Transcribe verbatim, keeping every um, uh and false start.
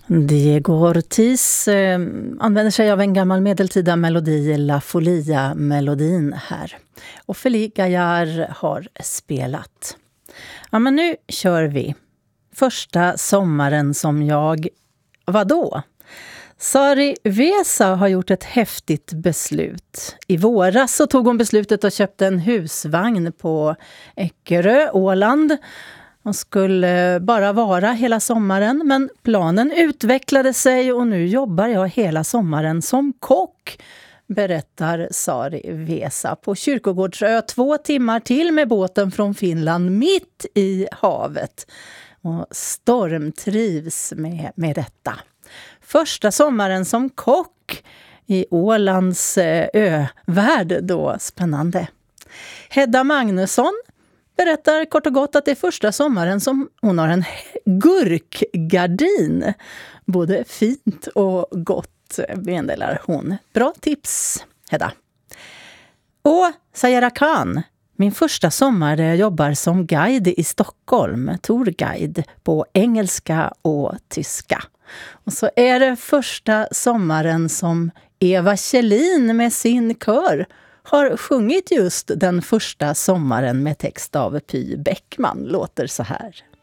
Diego Ortiz eh, använder sig av en gammal medeltida melodi, La Folia-melodin här. Och Félix Gaillard har spelat. Ja, men nu kör vi. Första sommaren som jag... Vadå? Sari Vesa har gjort ett häftigt beslut. I våras så tog hon beslutet och köpte en husvagn på Eckerö, Åland. Hon skulle bara vara hela sommaren, men planen utvecklade sig och nu jobbar jag hela sommaren som kock, berättar Sari Vesa på Kyrkogårdsö två timmar till med båten från Finland mitt i havet. Och stormtrivs med, med detta. Första sommaren som kock i Ålands övärld då, spännande. Hedda Magnusson berättar kort och gott att det är första sommaren som hon har en gurkgardin. Både fint och gott, meddelar hon. Bra tips, Hedda. Och Sayara Khan, min första sommar där jag jobbar som guide i Stockholm, tourguide på engelska och tyska. Och så är det första sommaren som Eva Kjellin med sin kör har sjungit just den första sommaren med text av Py Bäckman. Låter så här.